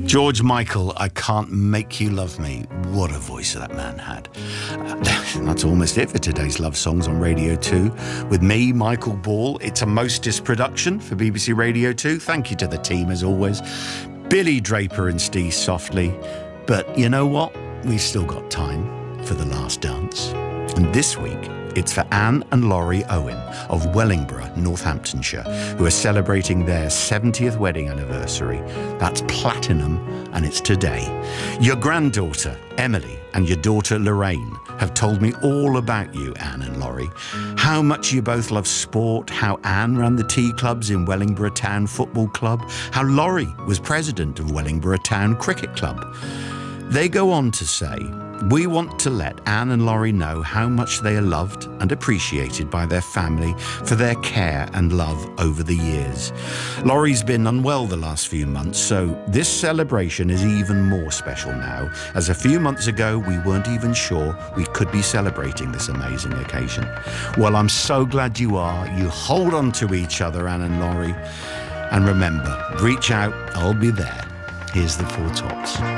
George Michael, I Can't Make You Love Me. What a voice that man had. That's almost it for today's Love Songs on Radio 2. With me, Michael Ball. It's a Mostis production for BBC Radio 2. Thank you to the team as always. Billy Draper and Steve Softly. But you know what? We've still got time for the last dance. And this week, it's for Anne and Laurie Owen of Wellingborough, Northamptonshire, who are celebrating their 70th wedding anniversary. That's platinum, and it's today. Your granddaughter, Emily, and your daughter, Lorraine, have told me all about you, Anne and Laurie. How much you both love sport, how Anne ran the tea clubs in Wellingborough Town Football Club, how Laurie was president of Wellingborough Town Cricket Club. They go on to say, we want to let Anne and Laurie know how much they are loved and appreciated by their family for their care and love over the years. Laurie's been unwell the last few months, so this celebration is even more special now, as a few months ago we weren't even sure we could be celebrating this amazing occasion. Well, I'm so glad you are. You hold on to each other, Anne and Laurie. And remember, reach out, I'll be there. Here's the Four Tops.